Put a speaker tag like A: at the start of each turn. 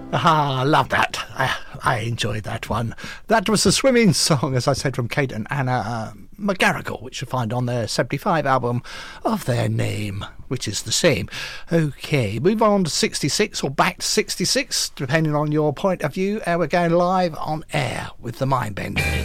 A: Ah, I love that. I enjoyed that one. That was the Swimming Song, as I said, from Kate and Anna McGarrigle, which you'll find on their 75 album of their name, which is the same. Okay, move on to 66 or back to 66, depending on your point of view. We're going live on air with the Mindbenders.